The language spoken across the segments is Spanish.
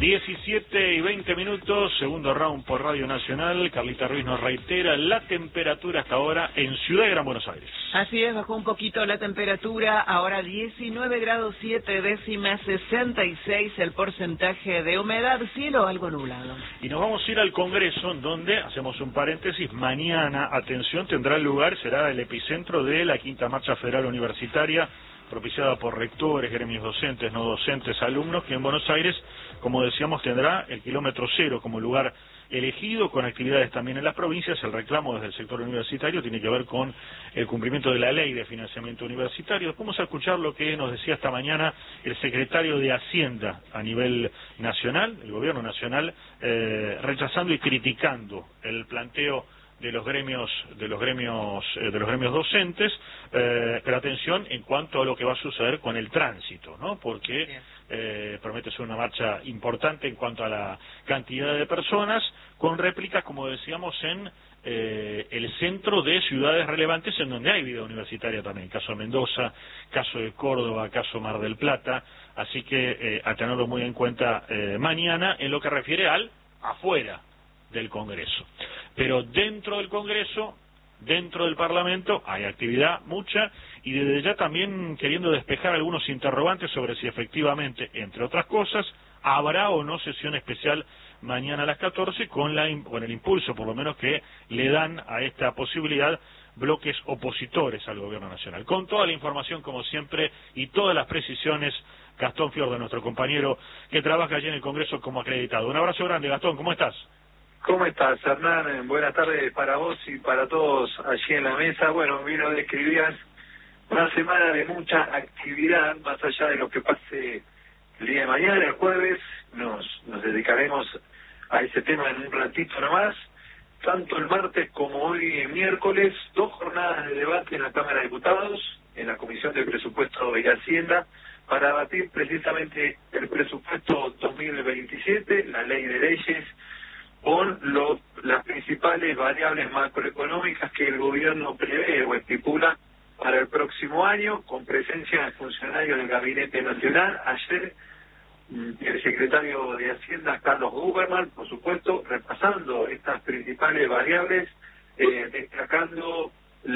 17:20, segundo round por Radio Nacional. Carlita Ruiz nos reitera la temperatura hasta ahora en Ciudad de Gran Buenos Aires. Así es, bajó un poquito la temperatura, ahora 19 grados 7 décimas, 66 el porcentaje de humedad, cielo algo nublado. Y nos vamos a ir al Congreso, donde, hacemos un paréntesis, mañana, atención, tendrá lugar, será el epicentro de la quinta marcha federal universitaria, propiciada por rectores, gremios docentes, no docentes, alumnos, que en Buenos Aires, como decíamos, tendrá el kilómetro cero como lugar elegido, con actividades también en las provincias. El reclamo desde el sector universitario tiene que ver con el cumplimiento de la ley de financiamiento universitario. Vamos a escuchar lo que nos decía esta mañana el secretario de Hacienda a nivel nacional, el gobierno nacional, rechazando y criticando el planteo de los gremios docentes, pero atención en cuanto a lo que va a suceder con el tránsito, ¿no? Porque promete ser una marcha importante en cuanto a la cantidad de personas, con réplicas, como decíamos, en el centro de ciudades relevantes en donde hay vida universitaria también, caso de Mendoza, caso de Córdoba, caso Mar del Plata, así que a tenerlo muy en cuenta mañana en lo que refiere al afuera del Congreso. Pero dentro del Congreso, dentro del Parlamento, hay actividad mucha, y desde ya también queriendo despejar algunos interrogantes sobre si efectivamente, entre otras cosas, habrá o no sesión especial mañana a las 14 con el impulso, por lo menos, que le dan a esta posibilidad bloques opositores al gobierno nacional. Con toda la información, como siempre, y todas las precisiones, Gastón Fiorda, nuestro compañero que trabaja allí en el Congreso como acreditado. Un abrazo grande, Gastón, ¿cómo estás? ¿Cómo estás, Hernán? Buenas tardes para vos y para todos allí en la mesa. Bueno, bien lo describías, una semana de mucha actividad, más allá de lo que pase el día de mañana, el jueves, nos dedicaremos a ese tema en un ratito nomás. Tanto el martes como hoy miércoles, 2 jornadas de debate en la Cámara de Diputados, en la Comisión de Presupuesto y Hacienda, para debatir precisamente el presupuesto 2027, la ley de leyes, con las principales variables macroeconómicas que el gobierno prevé o estipula para el próximo año, con presencia de funcionarios del Gabinete Nacional. Ayer el secretario de Hacienda, Carlos Guberman, por supuesto, repasando estas principales variables, destacando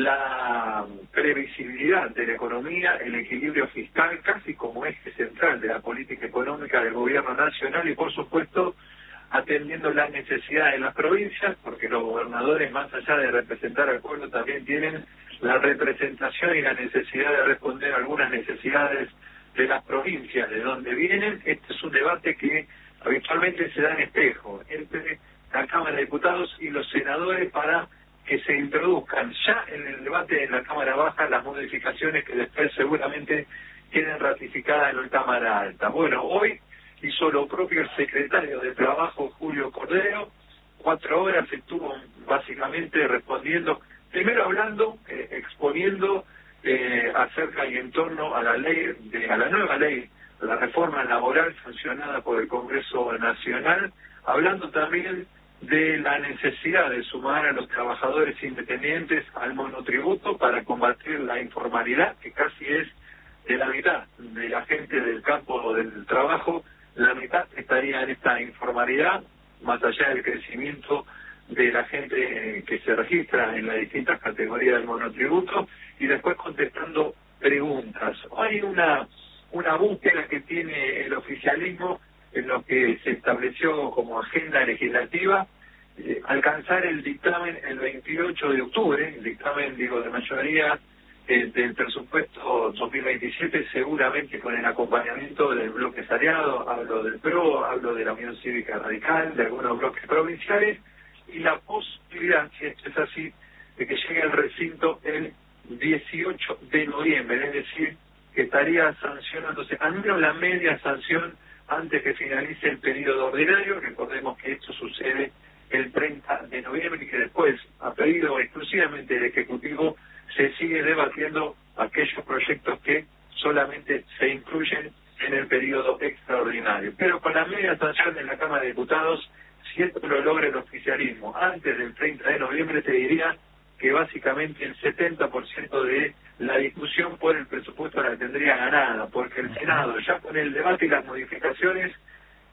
la previsibilidad de la economía, el equilibrio fiscal, casi como eje central de la política económica del gobierno nacional, y por supuesto atendiendo las necesidades de las provincias, porque los gobernadores, más allá de representar al pueblo, también tienen la representación y la necesidad de responder a algunas necesidades de las provincias de donde vienen. Este es un debate que habitualmente se da en espejo entre la Cámara de Diputados y los senadores para que se introduzcan ya en el debate de la Cámara Baja las modificaciones que después seguramente queden ratificadas en la Cámara Alta. Bueno, hoy hizo lo propio el secretario de Trabajo, Julio Cordero. 4 horas estuvo básicamente respondiendo, primero hablando, exponiendo acerca y en torno a la ley, a la nueva ley, la reforma laboral sancionada por el Congreso Nacional, hablando también de la necesidad de sumar a los trabajadores independientes al monotributo para combatir la informalidad, que casi es de la mitad de la gente del campo del trabajo. La mitad estaría en esta informalidad, más allá del crecimiento de la gente que se registra en las distintas categorías del monotributo, y después contestando preguntas. Hay una búsqueda que tiene el oficialismo en lo que se estableció como agenda legislativa, alcanzar el dictamen el 28 de octubre, el dictamen, digo, de mayoría del presupuesto 2027, seguramente con el acompañamiento del bloque aliado. Hablo del PRO, hablo de la Unión Cívica Radical, de algunos bloques provinciales, y la posibilidad, si esto es así, de que llegue al recinto el 18 de noviembre, es decir, que estaría sancionándose al menos la media sanción antes que finalice el periodo ordinario. Recordemos que esto sucede el 30 de noviembre y que después, a pedido exclusivamente del Ejecutivo, se sigue debatiendo aquellos proyectos que solamente se incluyen en el periodo extraordinario. Pero con la media sanción de la Cámara de Diputados, si esto lo logra el oficialismo antes del 30 de noviembre, te diría que básicamente el 70% de la discusión por el presupuesto la tendría ganada, porque el Senado, ya con el debate y las modificaciones,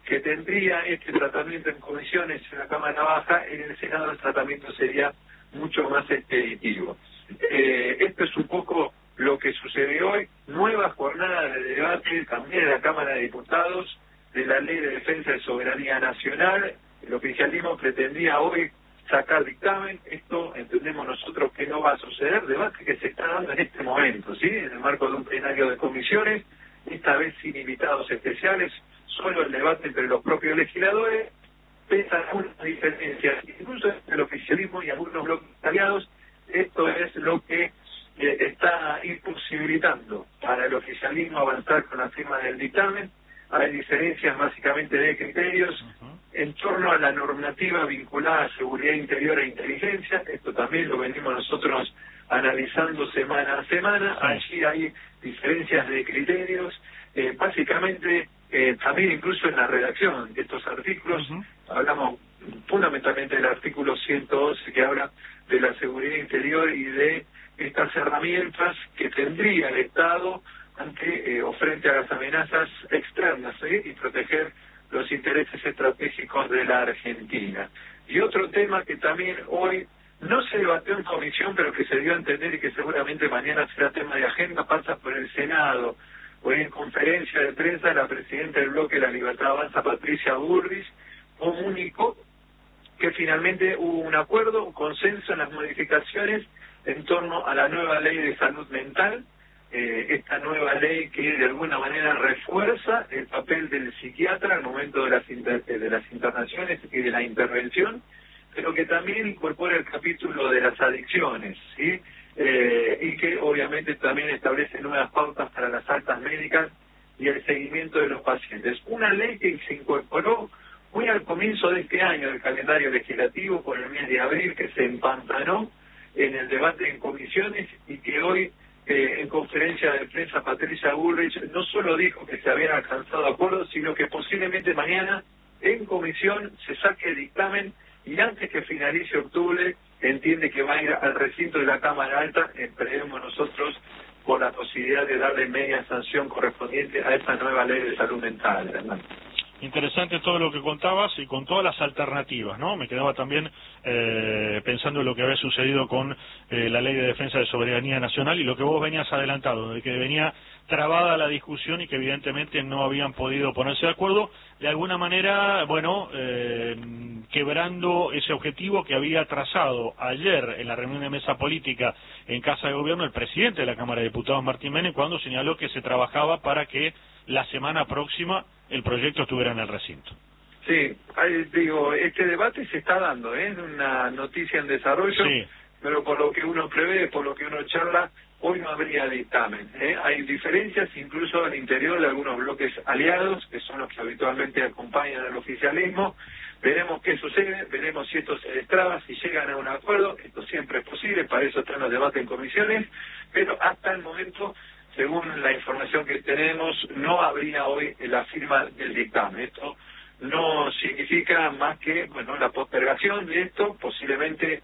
que tendría este tratamiento en comisiones en la Cámara Baja, en el Senado el tratamiento sería mucho más expeditivo. Esto es un poco lo que sucedió hoy, nueva jornada de debate también en la Cámara de Diputados de la Ley de Defensa de Soberanía Nacional. El oficialismo pretendía hoy sacar dictamen, esto entendemos nosotros que no va a suceder, debate que se está dando en este momento, ¿sí? En el marco de un plenario de comisiones, esta vez sin invitados especiales, solo el debate entre los propios legisladores, pese a algunas diferencias, incluso entre el oficialismo y algunos bloques aliados. Esto es lo que está imposibilitando para el oficialismo avanzar con la firma del dictamen. Hay diferencias básicamente de criterios en torno a la normativa vinculada a seguridad interior e inteligencia. Esto también lo venimos nosotros analizando semana a semana. Allí hay diferencias de criterios, básicamente también incluso en la redacción de estos artículos. Hablamos fundamentalmente del artículo 112, que habla de la seguridad interior y de estas herramientas que tendría el Estado ante o frente a las amenazas externas, y proteger los intereses estratégicos de la Argentina. Y otro tema que también hoy no se debatió en comisión, pero que se dio a entender y que seguramente mañana será tema de agenda, pasa por el Senado. Hoy en conferencia de prensa la presidenta del bloque La Libertad Avanza, Patricia Bullrich, comunicó que finalmente hubo un acuerdo, un consenso en las modificaciones en torno a la nueva ley de salud mental, esta nueva ley que de alguna manera refuerza el papel del psiquiatra al momento de las internaciones y de la intervención, pero que también incorpora el capítulo de las adicciones, ¿sí? Y que obviamente también establece nuevas pautas para las altas médicas y el seguimiento de los pacientes. Una ley que se incorporó muy al comienzo de este año del calendario legislativo, por el mes de abril, que se empantanó en el debate en comisiones y que hoy en conferencia de prensa Patricia Bullrich no solo dijo que se habían alcanzado acuerdos, sino que posiblemente mañana en comisión se saque dictamen y antes que finalice octubre entiende que va a ir al recinto de la Cámara Alta, esperemos nosotros, por la posibilidad de darle media sanción correspondiente a esta nueva ley de salud mental, hermano. Interesante todo lo que contabas y con todas las alternativas, ¿no? Me quedaba también pensando en lo que había sucedido con la Ley de Defensa de Soberanía Nacional y lo que vos venías adelantado, de que venía trabada la discusión y que evidentemente no habían podido ponerse de acuerdo, de alguna manera, bueno, quebrando ese objetivo que había trazado ayer en la reunión de mesa política en Casa de Gobierno el presidente de la Cámara de Diputados, Martín Menem, cuando señaló que se trabajaba para que la semana próxima el proyecto estuviera en el recinto. Sí, digo, este debate se está dando, es una noticia en desarrollo, sí, pero por lo que uno prevé, por lo que uno charla, hoy no habría dictamen. Hay diferencias incluso al interior de algunos bloques aliados, que son los que habitualmente acompañan al oficialismo. Veremos qué sucede, veremos si esto se destraba, si llegan a un acuerdo. Esto siempre es posible, para eso están los debates en comisiones, pero hasta el momento, según la información que tenemos, no habría hoy la firma del dictamen. Esto no significa más que, bueno, la postergación de esto, posiblemente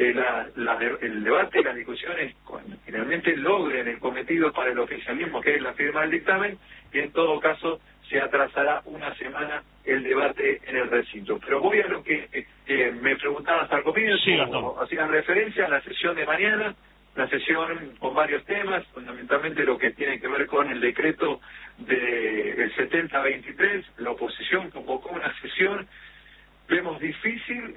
el debate y las discusiones finalmente logren el cometido para el oficialismo, que es la firma del dictamen, y en todo caso se atrasará una semana el debate en el recinto. Pero voy a lo que me preguntabas al comienzo, sí, hacían referencia a la sesión de mañana, una sesión con varios temas, fundamentalmente lo que tiene que ver con el decreto del 70-23, la oposición convocó una sesión, vemos difícil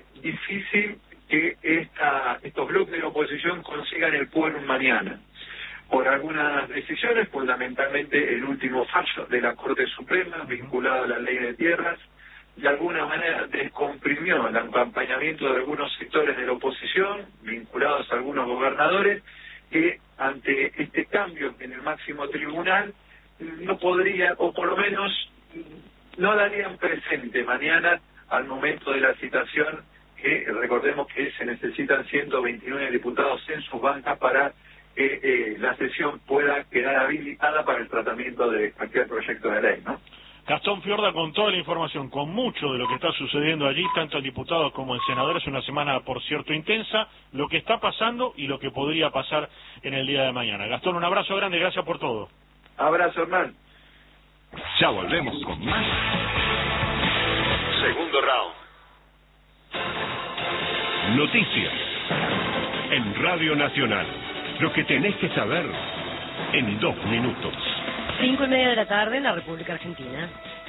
que estos bloques de la oposición consigan el quórum mañana, por algunas decisiones, fundamentalmente el último fallo de la Corte Suprema vinculado a la ley de tierras, de alguna manera descomprimió el acompañamiento de algunos sectores de la oposición, vinculados a algunos gobernadores, que ante este cambio en el máximo tribunal no podría, o por lo menos no darían presente mañana al momento de la citación, que recordemos que se necesitan 129 diputados en sus bancas para que la sesión pueda quedar habilitada para el tratamiento de cualquier proyecto de ley, ¿no? Gastón Fiorda con toda la información, con mucho de lo que está sucediendo allí, tanto en diputados como en senadores, una semana por cierto intensa, lo que está pasando y lo que podría pasar en el día de mañana. Gastón, un abrazo grande, gracias por todo. Abrazo, hermano. Ya volvemos con más round. Noticias en Radio Nacional. Lo que tenés que saber en 2 minutos. 5:30 de la tarde en la República Argentina.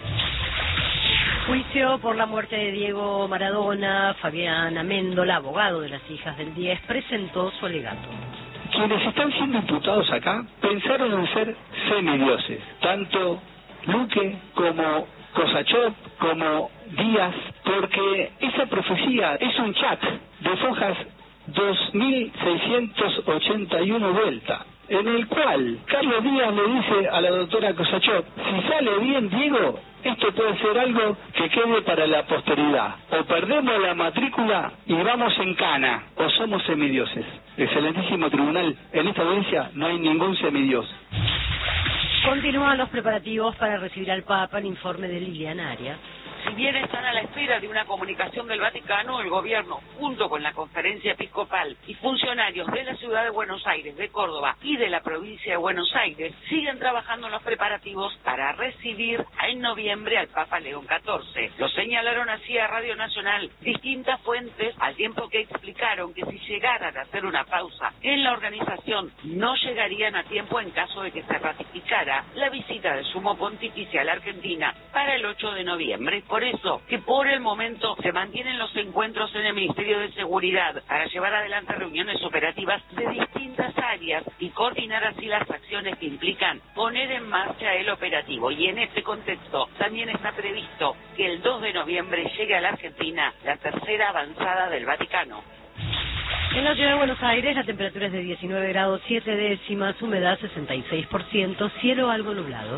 Juicio por la muerte de Diego Maradona. Fabián Amendola, abogado de las hijas del 10, presentó su alegato. Quienes están siendo imputados acá pensaron en ser semidioses, tanto Luque como Kosachov como Díaz, porque esa profecía es un chat de fojas 2681 vuelta, en el cual Carlos Díaz le dice a la doctora Kosachov: si sale bien Diego, esto puede ser algo que quede para la posteridad, o perdemos la matrícula y vamos en cana, o somos semidioses. Excelentísimo tribunal, en esta audiencia no hay ningún semidios. Continúan los preparativos para recibir al Papa. El informe de Liliana Arias. Si bien están a la espera de una comunicación del Vaticano, el gobierno, junto con la conferencia episcopal y funcionarios de la ciudad de Buenos Aires, de Córdoba y de la provincia de Buenos Aires, siguen trabajando en los preparativos para recibir en noviembre al Papa León XIV. Lo señalaron así a Radio Nacional distintas fuentes, al tiempo que explicaron que si llegaran a hacer una pausa en la organización, no llegarían a tiempo en caso de que se ratificara la visita del Sumo Pontífice a la Argentina para el 8 de noviembre. Por eso, que por el momento se mantienen los encuentros en el Ministerio de Seguridad para llevar adelante reuniones operativas de distintas áreas y coordinar así las acciones que implican poner en marcha el operativo. Y en este contexto también está previsto que el 2 de noviembre llegue a la Argentina la tercera avanzada del Vaticano. En la ciudad de Buenos Aires la temperatura es de 19 grados 7 décimas, humedad 66%, cielo algo nublado.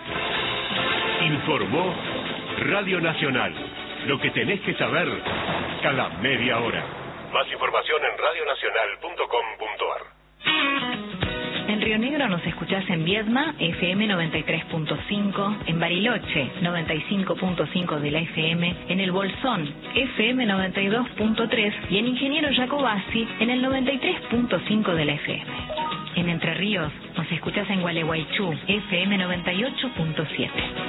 Informó Radio Nacional. Lo que tenés que saber cada media hora. Más información en radionacional.com.ar. En Río Negro nos escuchás en Viedma, FM 93.5, en Bariloche, 95.5 de la FM, en El Bolsón, FM 92.3 y en Ingeniero Jacobasi, en el 93.5 de la FM. En Entre Ríos nos escuchás en Gualeguaychú, FM 98.7.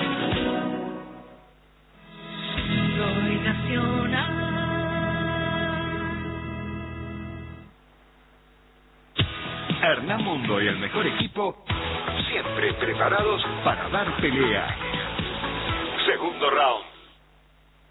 Soy nacional. Hernán Mundo y el mejor equipo, siempre preparados para dar pelea. Segundo round.